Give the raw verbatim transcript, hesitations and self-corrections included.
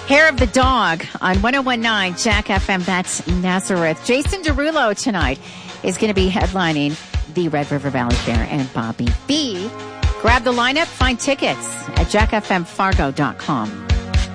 Hair of the Dog on one oh one point nine Jack F M. That's Nazareth. Jason Derulo tonight is going to be headlining the Red River Valley Fair and Bobby B. Grab the lineup, find tickets at jack f m fargo dot com.